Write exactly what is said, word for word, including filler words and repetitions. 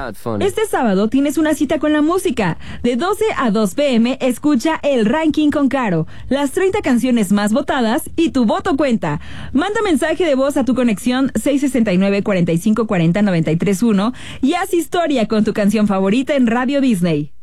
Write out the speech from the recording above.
Este sábado tienes una cita con la música. De doce a dos pm, escucha el ranking con Caro, las treinta canciones más votadas y tu voto cuenta. Manda mensaje de voz a tu conexión seis sesenta y nueve, cuarenta y cinco cuarenta, noventa y tres uno y haz historia con tu canción favorita en Radio Disney.